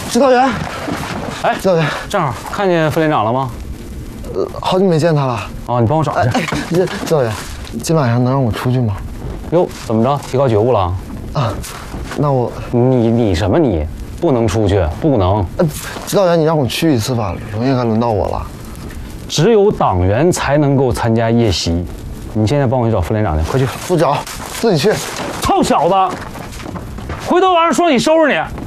指导员， 哎， 指导员， 正好看见副连长了吗？ 好久没见他了。 哦，你帮我找去。 指导员，今晚上能让我出去吗？ 哟，怎么着？提高觉悟了？ 啊，那我你什么你？不能出去，不能。 指导员，你让我去一次吧，龙夜该轮到我了。 只有党员才能够参加夜袭。你现在帮我去找副连长去，快去！ 不找，自己去。 臭小子，回头晚上说你收拾你。